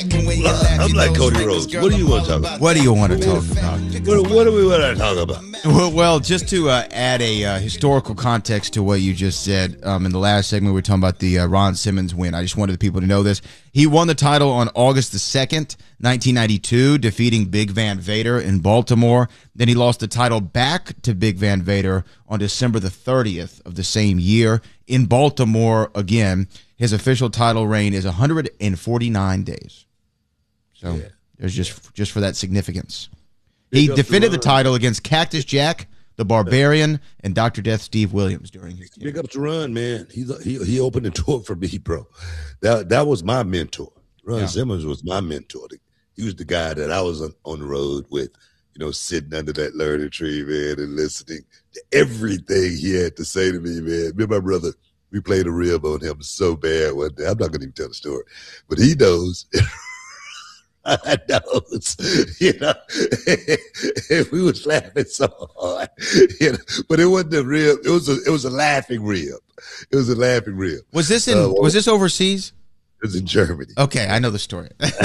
I'm like Cody Rhodes. What do you want to talk about? What do you want to talk about? What do we want to talk about? Well, just to add a historical context to what you just said, in the last segment we were talking about the Ron Simmons win. I just wanted the people to know this. He won the title on August the 2nd, 1992, defeating Big Van Vader in Baltimore. Then he lost the title back to Big Van Vader on December the 30th of the same year in Baltimore again. His official title reign is 149 days. So there's just for that significance. He defended the title against Cactus Jack, the Barbarian, and Dr. Death Steve Williams during his Big up to Ron, man. He opened the door for me, bro. That was my mentor. Ron Simmons was my mentor. He was the guy that I was on the road with, sitting under that learning tree, man, and listening to everything he had to say to me, man. Me and my brother, we played a rib on him so bad one day. I'm not going to even tell the story, but he knows. I knows, and we was laughing so hard, but it wasn't a rib. It was a laughing rib. It was a laughing rib. Was this was this overseas? It was in Germany. Okay, I know the story.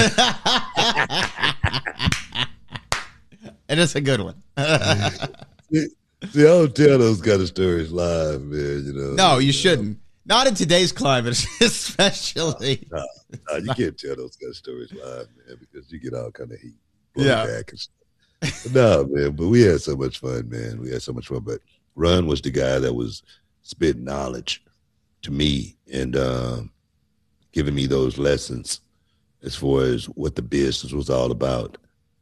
And it's a good one. See, I don't tell those kind of stories live, man. No, you shouldn't. Not in today's climate, especially. No, you can't tell those kind of stories live, man, because you get all kind of heat. Back and stuff. No, man, but we had so much fun, man. We had so much fun. But Ron was the guy that was spitting knowledge to me and giving me those lessons as far as what the business was all about.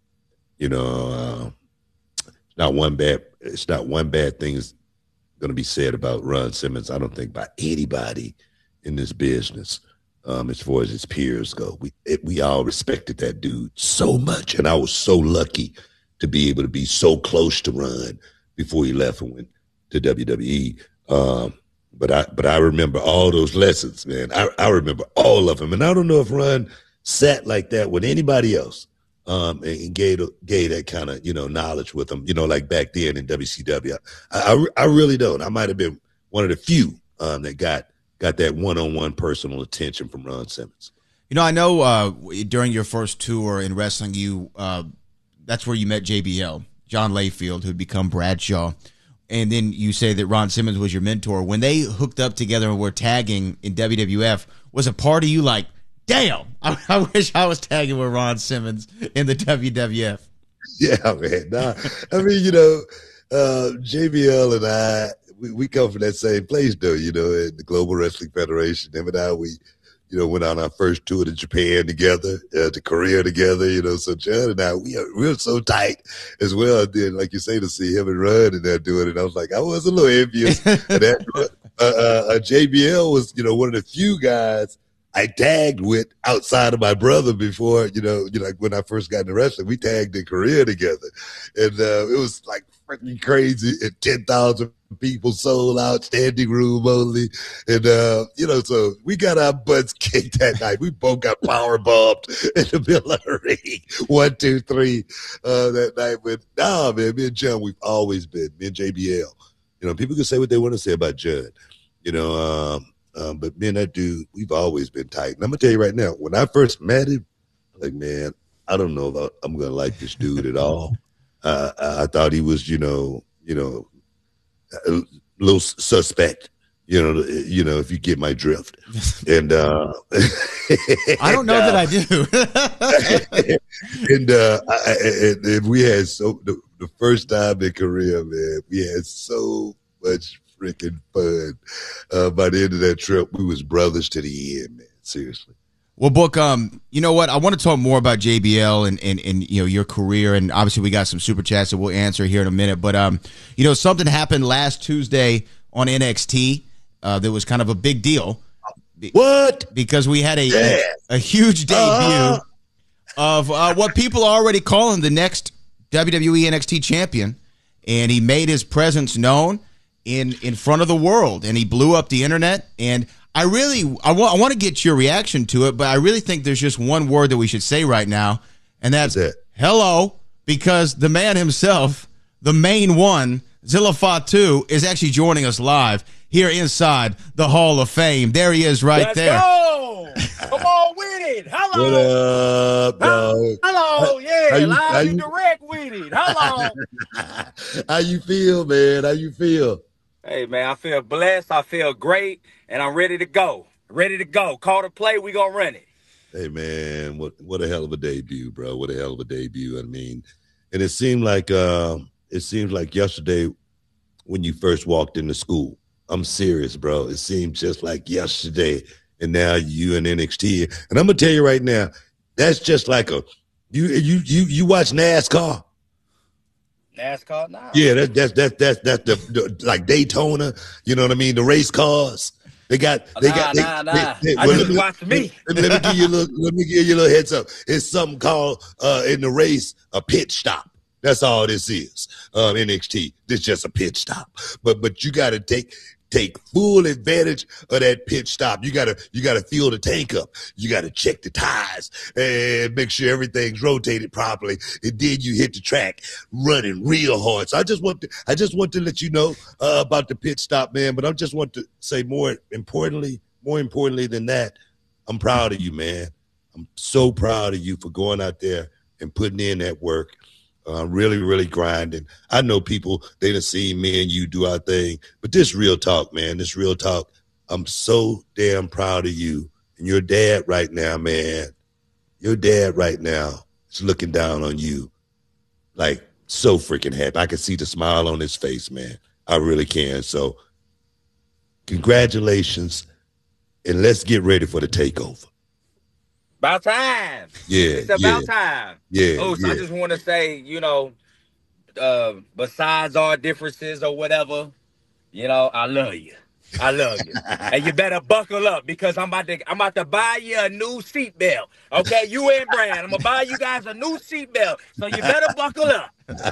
It's not one bad thing is going to be said about Ron Simmons, I don't think, by anybody in this business, as far as his peers go. We all respected that dude so much, and I was so lucky to be able to be so close to Ron before he left and went to WWE. But I remember all those lessons, man. I remember all of them, and I don't know if Ron sat like that with anybody else. And gave that kind of, knowledge with them, like back then in WCW. I really don't. I might have been one of the few that got that one-on-one personal attention from Ron Simmons. I know during your first tour in wrestling, that's where you met JBL, John Layfield, who'd become Bradshaw. And then you say that Ron Simmons was your mentor. When they hooked up together and were tagging in WWF, was a part of you like, damn, I wish I was tagging with Ron Simmons in the WWF. Yeah, man. Nah, I mean, JBL and I, we come from that same place, though, in the Global Wrestling Federation. Him and I, we, went on our first tour to Japan together, to Korea together, so John and I, we're so tight as well. And then, like you say, to see him and Ron and that doing it, I was like, I was a little envious. JBL was, one of the few guys I tagged with outside of my brother before, like when I first got into wrestling, we tagged in Korea together. And it was like freaking crazy. And 10,000 people sold out, standing room only. And, so we got our butts kicked that night. We both got power bombed in the middle of the ring. 1, 2, 3 that night. But nah, man, me and John, we've always been, me and JBL. People can say what they want to say about John, but me and that dude, we've always been tight. And I'm going to tell you right now, when I first met him, like, man, I don't know if I'm going to like this dude at all. I thought he was, a little suspect, if you get my drift. And I don't know that I do. and we had the first time in Korea, man, we had so much freaking fun. By the end of that trip, we was brothers to the end, man. Seriously. Well, Book, you know what? I want to talk more about JBL and your career, and obviously we got some super chats that we'll answer here in a minute. But something happened last Tuesday on NXT that was kind of a big deal. What? Because we had a huge debut of what people are already calling the next WWE NXT champion, and he made his presence known in front of the world, and he blew up the internet. And I want to get your reaction to it, but I really think there's just one word that we should say right now, and that's hello, because the man himself, the main one, Zilla Fatu, is actually joining us live. here inside the Hall of Fame. There he is right there. Let's go. Come on with it. Hello. What up, dog? Hello. Yeah, live and you, direct with it. Hello. how you feel, man? How you feel? Hey, man, I feel blessed. I feel great, and I'm ready to go. Ready to go. Call the play. We gonna run it. Hey, man, what a hell of a debut, bro. What a hell of a debut. I mean, and it seems like yesterday when you first walked into school. I'm serious, bro. It seemed just like yesterday, and now you in NXT. And I'm gonna tell you right now, that's just like you watch NASCAR. NASCAR now. Yeah, that's the like Daytona. You know what I mean? The race cars. They got. I just watch me. Let me give you a little heads up. It's something called in the race a pit stop. That's all this is. NXT. This is just a pit stop. But you got to take full advantage of that pit stop. You gotta fill the tank up. You gotta check the tires and make sure everything's rotated properly. And then you hit the track running real hard. So I just want to let you know about the pit stop, man. But I just want to say more importantly than that, I'm proud of you, man. I'm so proud of you for going out there and putting in that work. Really, really grinding. I know people, they done seen me and you do our thing, but this real talk, man, this real talk, I'm so damn proud of you. And your dad right now, man, your dad right now is looking down on you like so freaking happy. I can see the smile on his face, man. I really can. So congratulations, and let's get ready for the takeover. About time. Yeah. It's about time. Yeah. Oh, so I just want to say, besides our differences or whatever, I love you. I love you. And you better buckle up because I'm about to buy you a new seatbelt. Okay, you and Brad, I'm gonna buy you guys a new seatbelt. So you better buckle up.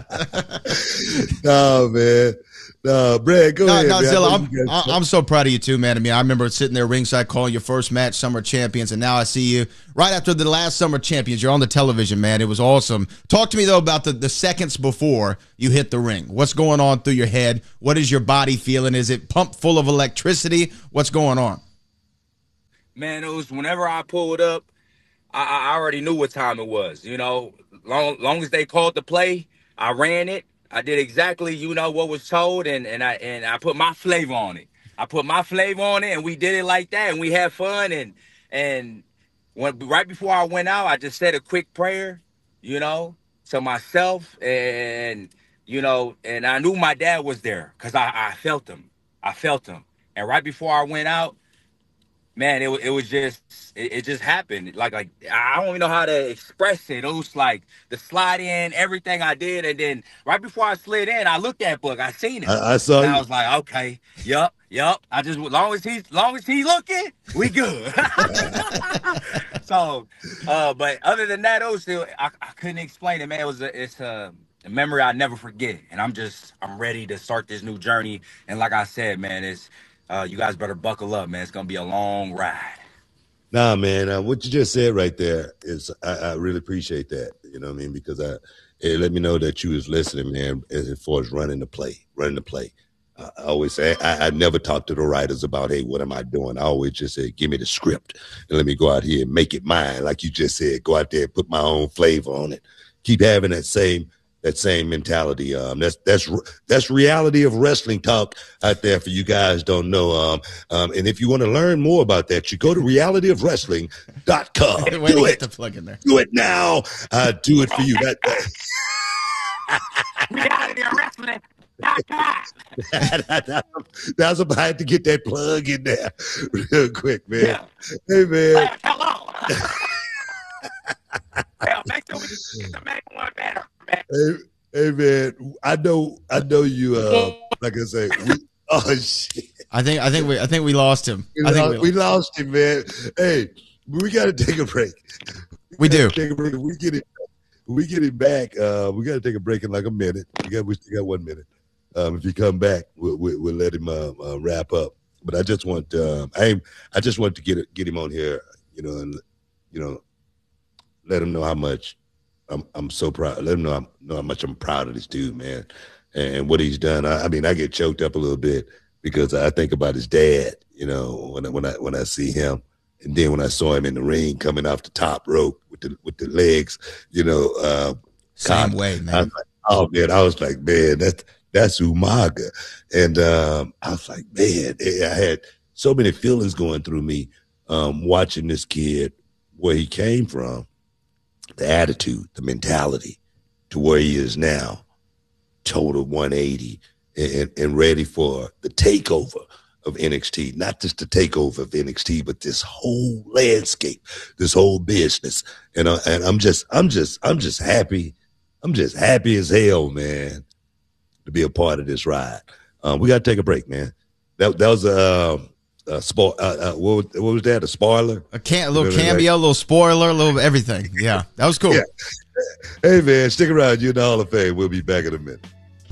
No, man. No, Brad, go ahead. No, Zilla, I'm so proud of you too, man. I mean, I remember sitting there ringside calling your first match, Summer Champions, and now I see you right after the last Summer Champions. You're on the television, man. It was awesome. Talk to me though about the seconds before you hit the ring. What's going on through your head? What is your body feeling? Is it pumped full of electricity? What's going on? Man, it was whenever I pulled up, I already knew what time it was. Long as they called the play, I ran it. I did exactly, what was told, and I put my flavor on it. And we did it like that, and we had fun. And right before I went out, I just said a quick prayer, to myself, and I knew my dad was there because I felt him. And right before I went out, man, it just happened. Like I don't even know how to express it. It was like the slide in, everything I did, and then right before I slid in, I looked at Book. I seen it. I saw and you. I was like, okay, yup. I just long as he's looking, we good. So, but other than that, it was still I couldn't explain it, man. It's a memory I never forget, and I'm ready to start this new journey. And like I said, man, you guys better buckle up, man. It's going to be a long ride. Nah, man, what you just said right there is I really appreciate that. You know what I mean? Because it let me know that you was listening, man, as far as running the play. I always say, I never talk to the writers about, hey, what am I doing? I always just say, give me the script and let me go out here and make it mine. Like you just said, go out there and put my own flavor on it. Keep having that same mentality. That's reality of wrestling talk out there for you guys don't know. And if you want to learn more about that, you go to realityofwrestling.com. Do it. To plug in there. Do it now. Do it for you. Reality of Wrestling. That's about I had to get that plug in there real quick, man. Yeah. Hey, man. Hello. Well, make sure we get the main one better, man. Hey, man. I know you. Like I say, oh shit. I think we lost him. We lost him, man. Hey, we got to take a break. We do. Take a break. We get it back. We got to take a break in like a minute. We still got 1 minute. If you come back, we'll let him wrap up. But I just want I just want to get him on here, and let him know how much I'm so proud. Let him know how much I'm proud of this dude, man, and what he's done. I mean, I get choked up a little bit because I think about his dad, when I see him. And then when I saw him in the ring coming off the top rope with the legs, same way, man. I was like, oh man, that's Umaga. And I was like, man, I had so many feelings going through me watching this kid, where he came from, the attitude, the mentality, to where he is now, total 180 and ready for the takeover of NXT, not just the takeover of NXT, but this whole landscape, this whole business. And I'm just happy. I'm just happy as hell, man, to be a part of this ride. We got to take a break, man. That was what was that? A spoiler? A little cameo, a little spoiler, a little everything. Yeah, that was cool. Yeah. Hey, man, stick around. You're in the Hall of Fame. We'll be back in a minute.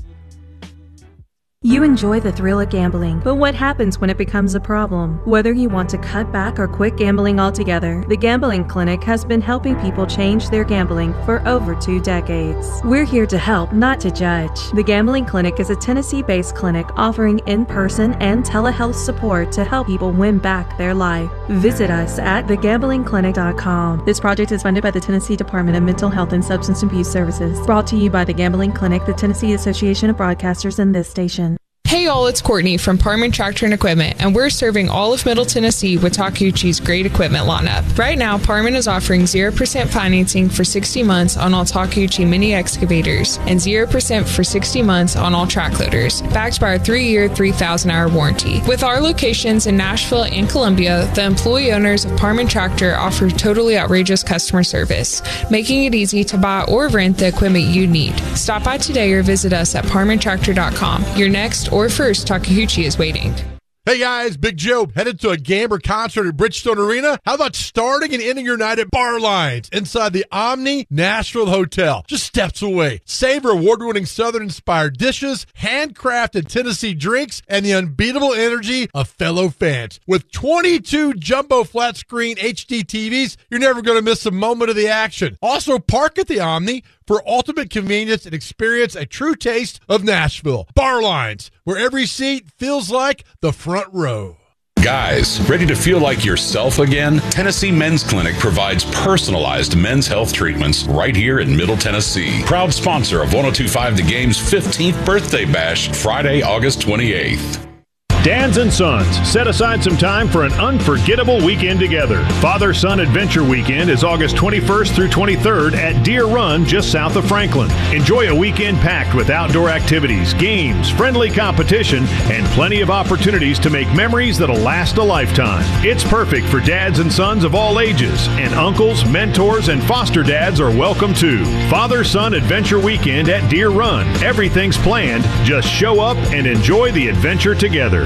You enjoy the thrill of gambling, but what happens when it becomes a problem? Whether you want to cut back or quit gambling altogether, the Gambling Clinic has been helping people change their gambling for over 2 decades. We're here to help, not to judge. The Gambling Clinic is a Tennessee-based clinic offering in-person and telehealth support to help people win back their life. Visit us at thegamblingclinic.com. This project is funded by the Tennessee Department of Mental Health and Substance Abuse Services. Brought to you by the Gambling Clinic, the Tennessee Association of Broadcasters, and this station. Hey y'all, it's Courtney from Parman Tractor and Equipment, and we're serving all of Middle Tennessee with Takeuchi's great equipment lineup. Right now, Parman is offering 0% financing for 60 months on all Takeuchi mini excavators and 0% for 60 months on all track loaders, backed by our 3-year, 3,000-hour warranty. With our locations in Nashville and Columbia, the employee owners of Parman Tractor offer totally outrageous customer service, making it easy to buy or rent the equipment you need. Stop by today or visit us at parmantractor.com. Your next or first Takeuchi is waiting. Hey guys, Big Joe, headed to a Gamber concert at Bridgestone Arena? How about starting and ending your night at Bar Lines inside the Omni Nashville Hotel, just steps away? Savor award-winning Southern-inspired dishes, handcrafted Tennessee drinks, and the unbeatable energy of fellow fans. With 22 jumbo flat-screen HD TVs, you're never going to miss a moment of the action. Also, park at the Omni for ultimate convenience and experience a true taste of Nashville. Bar Lines, where every seat feels like the front row. Guys, ready to feel like yourself again? Tennessee Men's Clinic provides personalized men's health treatments right here in Middle Tennessee. Proud sponsor of 102.5 The Game's 15th birthday bash, Friday, August 28th. Dads and Sons, set aside some time for an unforgettable weekend together. Father-Son Adventure Weekend is August 21st through 23rd at Deer Run, just south of Franklin. Enjoy a weekend packed with outdoor activities, games, friendly competition, and plenty of opportunities to make memories that'll last a lifetime. It's perfect for dads and sons of all ages, and uncles, mentors, and foster dads are welcome too. Father-Son Adventure Weekend at Deer Run. Everything's planned. Just show up and enjoy the adventure together.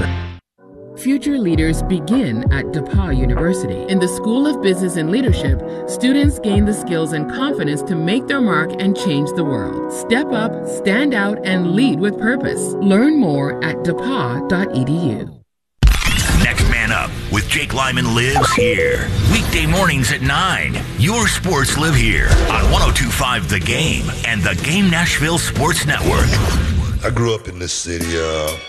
Future leaders begin at DePauw University. In the School of Business and Leadership, students gain the skills and confidence to make their mark and change the world. Step up, stand out, and lead with purpose. Learn more at depaw.edu. Next Man Up with Jake Lyman lives here. Weekday mornings at 9. Your sports live here on 102.5 The Game and the Game Nashville Sports Network. I grew up in this city.